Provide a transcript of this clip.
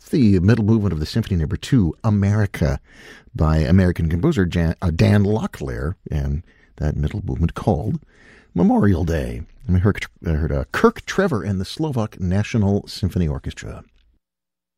the middle movement of the Symphony No. 2, America, by American composer Dan Locklear, and that middle movement called Memorial Day. And we heard Kirk Trevor and the Slovak National Symphony Orchestra.